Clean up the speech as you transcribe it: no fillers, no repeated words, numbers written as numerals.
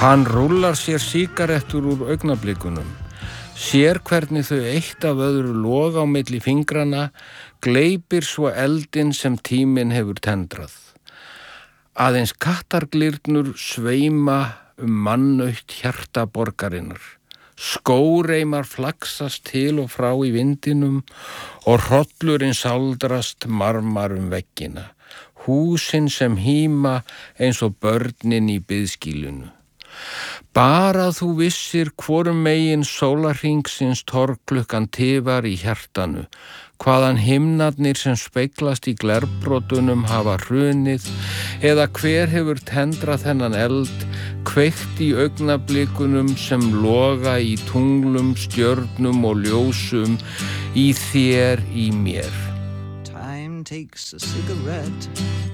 Hann rúllar sér sígarettur úr augnablikunum, sér hvernig þau eitt af öðru loga á milli fingrana, gleypir svo eldinn sem tíminn hefur tendrað. Aðeins kattarglyrnur sveima mannautt hjarta borgarinnar. Skóreimar flaksast til og frá í vindinum og hrollurinn sáldrast marmar veggina. Húsin sem híma eins og börnin í biðskýlinu. Bara þú vissir hvorum megin sólarhringsins torgklukkan tifar í hjartanu, hvaðan himnarnir sem speglast í glerbrotunum hafa hrunið, eða hver hefur tendrað þennan eld, kveikt í augnablikunum sem loga í tunglum, stjörnum og ljósum, í þér, í mér. Time takes a cigarette